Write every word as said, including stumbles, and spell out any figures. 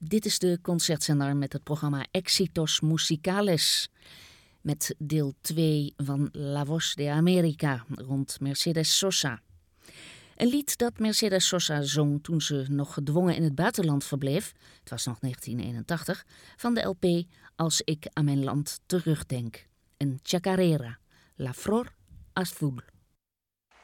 Dit is de concertzender met het programma Éxitos Musicales. Met deel twee van La Voz de América rond Mercedes Sosa. Een lied dat Mercedes Sosa zong toen ze nog gedwongen in het buitenland verbleef, het was nog negentien eenentachtig, van de L P Als ik aan mijn land terugdenk. Een chacarera, La Flor Azul.